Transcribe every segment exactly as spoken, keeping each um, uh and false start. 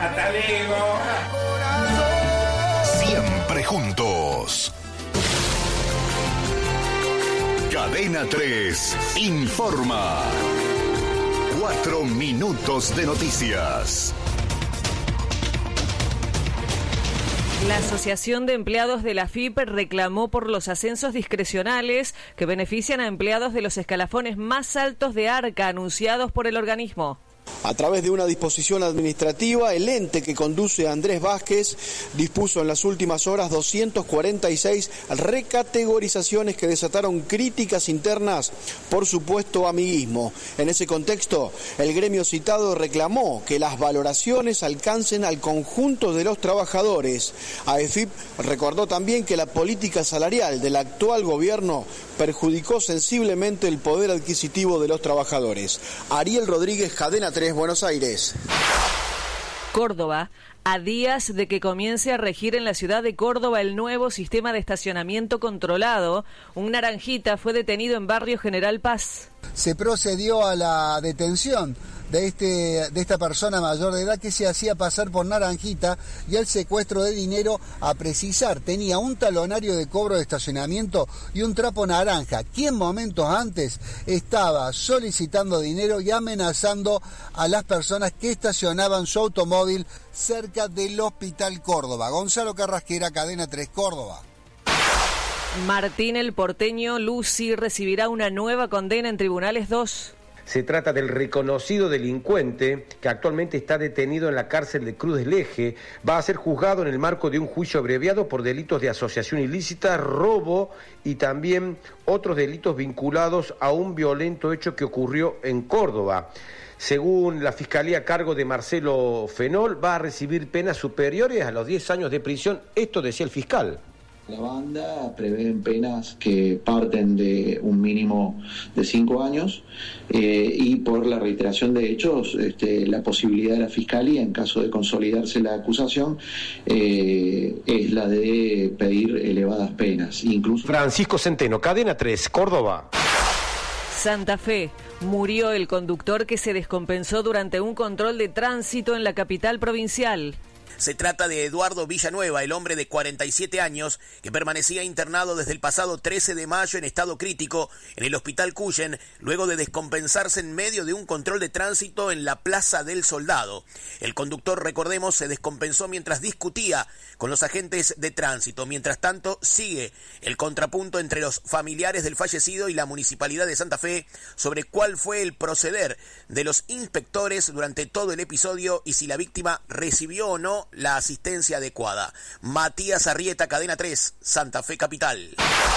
Hasta luego. Siempre juntos. Cadena tres informa. Cuatro minutos de noticias. La Asociación de Empleados de la A F I P reclamó por los ascensos discrecionales que benefician a empleados de los escalafones más altos de ARCA anunciados por el organismo. A través de una disposición administrativa, el ente que conduce a Andrés Vázquez dispuso en las últimas horas doscientas cuarenta y seis recategorizaciones que desataron críticas internas por supuesto amiguismo. En ese contexto, el gremio citado reclamó que las valoraciones alcancen al conjunto de los trabajadores. A F I P recordó también que la política salarial del actual gobierno perjudicó sensiblemente el poder adquisitivo de los trabajadores. Ariel Rodríguez, Cadena tres, Buenos Aires. Córdoba, a días de que comience a regir en la ciudad de Córdoba el nuevo sistema de estacionamiento controlado, un naranjita fue detenido en Barrio General Paz. Se procedió a la detención de, este, de esta persona mayor de edad que se hacía pasar por naranjita y el secuestro de dinero a precisar. Tenía un talonario de cobro de estacionamiento y un trapo naranja, quien momentos antes estaba solicitando dinero y amenazando a las personas que estacionaban su automóvil cerca del Hospital Córdoba. Gonzalo Carrasquera, Cadena tres, Córdoba. Martín el porteño Lucy recibirá una nueva condena en Tribunales dos. Se trata del reconocido delincuente que actualmente está detenido en la cárcel de Cruz del Eje. Va a ser juzgado en el marco de un juicio abreviado por delitos de asociación ilícita, robo y también otros delitos vinculados a un violento hecho que ocurrió en Córdoba. Según la Fiscalía a cargo de Marcelo Fenol, va a recibir penas superiores a los diez años de prisión. Esto decía el fiscal. La banda prevé penas que parten de un mínimo de cinco años eh, y por la reiteración de hechos, este, la posibilidad de la Fiscalía, en caso de consolidarse la acusación, eh, es la de pedir elevadas penas. Incluso... Francisco Centeno, Cadena tres, Córdoba. Santa Fe. Murió el conductor que se descompensó durante un control de tránsito en la capital provincial. Se trata de Eduardo Villanueva, el hombre de cuarenta y siete años, que permanecía internado desde el pasado trece de mayo en estado crítico en el Hospital Cuyen, luego de descompensarse en medio de un control de tránsito en la Plaza del Soldado. El conductor, recordemos, se descompensó mientras discutía con los agentes de tránsito. Mientras tanto, sigue el contrapunto entre los familiares del fallecido y la Municipalidad de Santa Fe sobre cuál fue el proceder de los inspectores durante todo el episodio y si la víctima recibió o no la asistencia adecuada. Matías Arrieta, Cadena tres, Santa Fe Capital.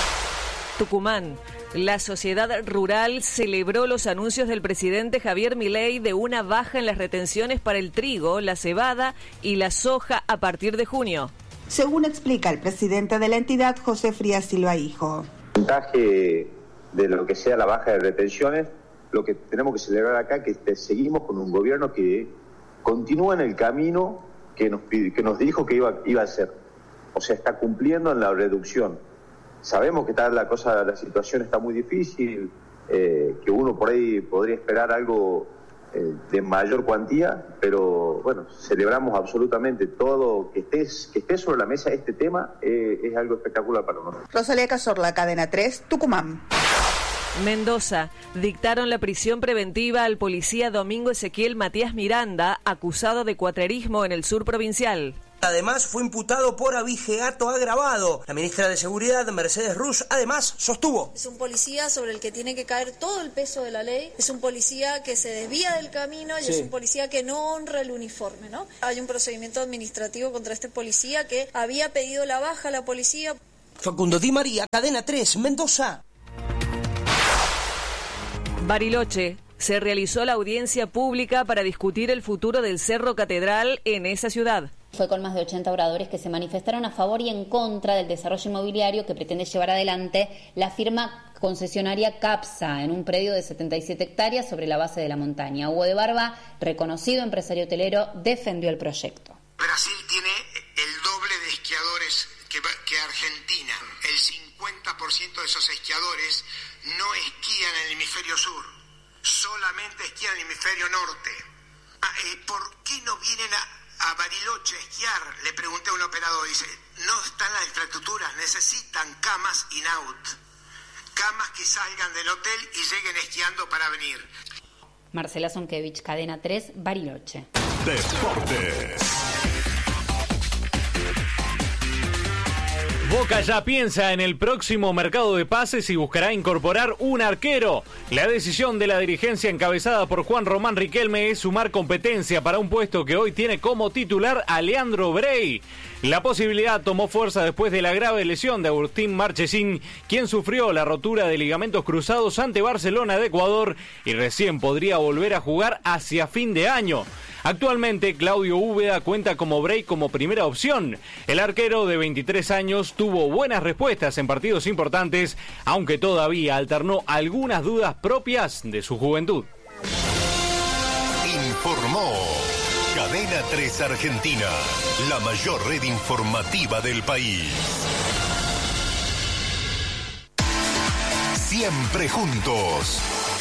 Tucumán. La sociedad rural celebró los anuncios del presidente Javier Milei de una baja en las retenciones para el trigo, la cebada y la soja a partir de junio. Según explica el presidente de la entidad, José Frías Silva Hijo. El porcentaje de lo que sea la baja de retenciones, lo que tenemos que celebrar acá es que seguimos con un gobierno que continúa en el camino que nos, que nos dijo que iba, iba a hacer. O sea, está cumpliendo en la reducción. Sabemos que está la cosa, la situación está muy difícil, eh, que uno por ahí podría esperar algo eh, de mayor cuantía, pero bueno, celebramos absolutamente todo, que estés, que esté sobre la mesa este tema, eh, es algo espectacular para nosotros. Rosalía Cazorla, Cadena tres, Tucumán. Mendoza. Dictaron la prisión preventiva al policía Domingo Ezequiel Matías Miranda, acusado de cuatrerismo en el sur provincial. Además, fue imputado por abigeato agravado. La ministra de Seguridad, Mercedes Rusch, además sostuvo: es un policía sobre el que tiene que caer todo el peso de la ley, es un policía que se desvía del camino y sí. es un policía que no honra el uniforme, ¿no? Hay un procedimiento administrativo contra este policía que había pedido la baja a la policía. Facundo Di María, Cadena tres, Mendoza. Bariloche. Se realizó la audiencia pública para discutir el futuro del Cerro Catedral en esa ciudad. Fue con más de ochenta oradores que se manifestaron a favor y en contra del desarrollo inmobiliario que pretende llevar adelante la firma concesionaria CAPSA en un predio de setenta y siete hectáreas sobre la base de la montaña. Hugo de Barba, reconocido empresario hotelero, defendió el proyecto. Brasil tiene el doble de esquiadores que, que Argentina. El cincuenta por ciento de esos esquiadores no esquían en el hemisferio sur, solamente esquían en el hemisferio norte. Ah, eh, ¿Por qué no vienen a a Bariloche a esquiar, le pregunté a un operador, dice, no están las infraestructuras, necesitan camas in-out, camas que salgan del hotel y lleguen esquiando para venir. Marcela Zonkevich, Cadena tres, Bariloche. Deportes. Boca ya piensa en el próximo mercado de pases y buscará incorporar un arquero. La decisión de la dirigencia encabezada por Juan Román Riquelme es sumar competencia para un puesto que hoy tiene como titular a Leandro Brey. La posibilidad tomó fuerza después de la grave lesión de Agustín Marchesín, quien sufrió la rotura de ligamentos cruzados ante Barcelona de Ecuador y recién podría volver a jugar hacia fin de año. Actualmente, Claudio Úbeda cuenta como Brey como primera opción. El arquero de veintitrés años tuvo buenas respuestas en partidos importantes, aunque todavía alternó algunas dudas propias de su juventud. Informó Cadena tres Argentina, la mayor red informativa del país. Siempre juntos.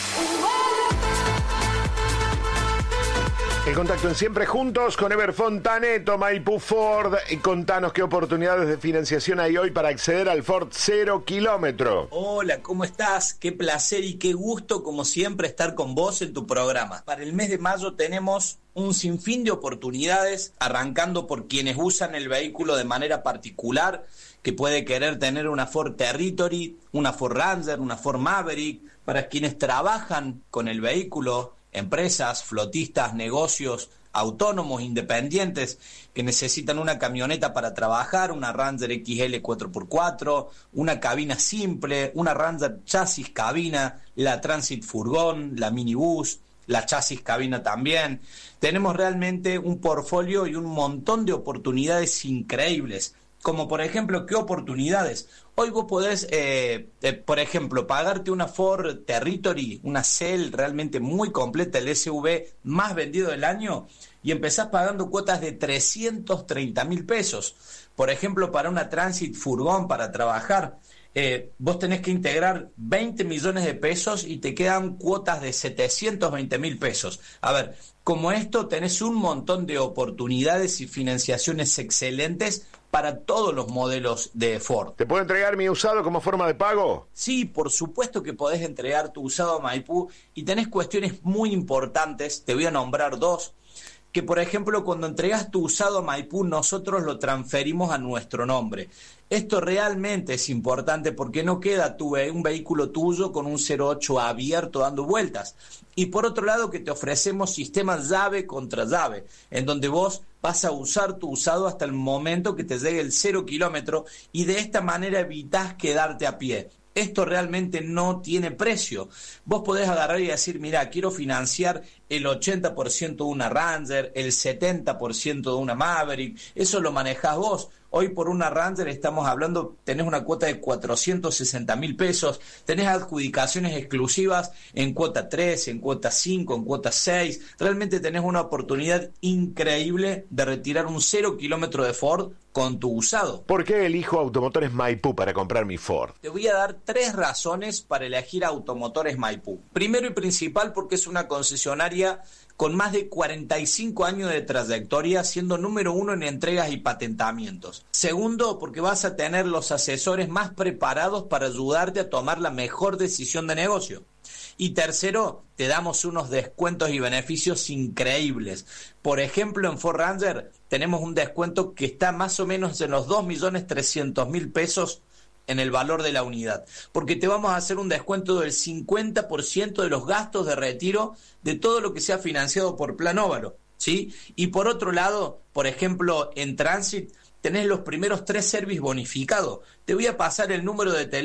El contacto en Siempre Juntos con Ever Fontaneto, Maipú Ford. Y contanos qué oportunidades de financiación hay hoy para acceder al Ford cero kilómetro. Hola, ¿cómo estás? Qué placer y qué gusto, como siempre, estar con vos en tu programa. Para el mes de mayo tenemos un sinfín de oportunidades, arrancando por quienes usan el vehículo de manera particular, que puede querer tener una Ford Territory, una Ford Ranger, una Ford Maverick. Para quienes trabajan con el vehículo, empresas, flotistas, negocios, autónomos, independientes, que necesitan una camioneta para trabajar, una Ranger X L cuatro por cuatro, una cabina simple, una Ranger chasis cabina, la Transit furgón, la minibús, la chasis cabina también. Tenemos realmente un portfolio y un montón de oportunidades increíbles. Como por ejemplo, ¿qué oportunidades? Hoy vos podés, eh, eh, por ejemplo, pagarte una Ford Territory, una Cell realmente muy completa, el S U V más vendido del año, y empezás pagando cuotas de trescientos treinta mil pesos. Por ejemplo, para una Transit furgón para trabajar, eh, vos tenés que integrar veinte millones de pesos y te quedan cuotas de setecientos veinte mil pesos. A ver, como esto tenés un montón de oportunidades y financiaciones excelentes para todos los modelos de Ford. ¿Te puedo entregar mi usado como forma de pago? Sí, por supuesto que podés entregar tu usado a Maipú y tenés cuestiones muy importantes, te voy a nombrar dos, que por ejemplo cuando entregas tu usado a Maipú nosotros lo transferimos a nuestro nombre. Esto realmente es importante porque no queda tu, un vehículo tuyo con un cero ocho abierto dando vueltas. Y por otro lado que te ofrecemos sistemas llave contra llave, en donde vos vas a usar tu usado hasta el momento que te llegue el cero kilómetro y de esta manera evitás quedarte a pie. Esto realmente no tiene precio. Vos podés agarrar y decir, mira, quiero financiar el ochenta por ciento de una Ranger, el setenta por ciento de una Maverick, eso lo manejás vos. Hoy por una Ranger estamos hablando, tenés una cuota de cuatrocientos sesenta mil pesos, tenés adjudicaciones exclusivas en cuota tres, en cuota cinco, en cuota seis, realmente tenés una oportunidad increíble de retirar un cero kilómetro de Ford con tu usado. ¿Por qué elijo Automotores Maipú para comprar mi Ford? Te voy a dar tres razones para elegir Automotores Maipú. Primero y principal porque es una concesionaria con más de cuarenta y cinco años de trayectoria, siendo número uno en entregas y patentamientos. Segundo, porque vas a tener los asesores más preparados para ayudarte a tomar la mejor decisión de negocio. Y tercero, te damos unos descuentos y beneficios increíbles. Por ejemplo, en Ford Ranger tenemos un descuento que está más o menos en los dos millones trescientos mil pesos en el valor de la unidad, porque te vamos a hacer un descuento del cincuenta por ciento de los gastos de retiro de todo lo que sea financiado por Plan Óvalo, ¿sí? Y por otro lado, por ejemplo, en Transit tenés los primeros tres servicios bonificados. Te voy a pasar el número de teléfono